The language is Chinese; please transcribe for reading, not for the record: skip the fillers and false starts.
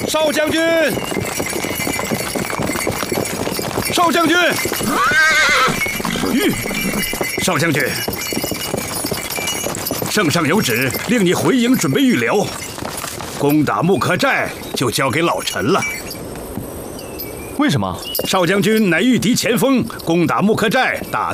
少将军，少将军，少将军，圣上有旨，令你回营准备预留，攻打木刻寨就交给老臣了。 为什么？ 少将军乃御敌前锋，攻打木刻寨，打